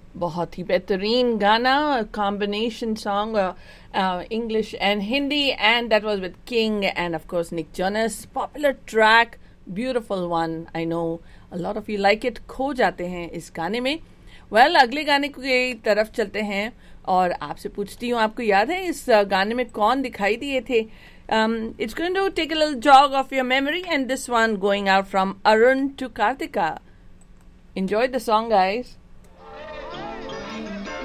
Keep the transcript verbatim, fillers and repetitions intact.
बहुत ही बेहतरीन गाना, combination song, English and Hindi, and that was with king end of course Nick Jonas. Popular track, beautiful one. I know a lot of you like it. खो जाते हैं इस गाने में. वेल well, अगले गाने की तरफ चलते हैं और आपसे पूछती हूँ, आपको याद है इस गाने में कौन दिखाई दिए थे? It's going to take a little jog of your memory and this one going out from Arun to Kartika. Enjoy the song guys.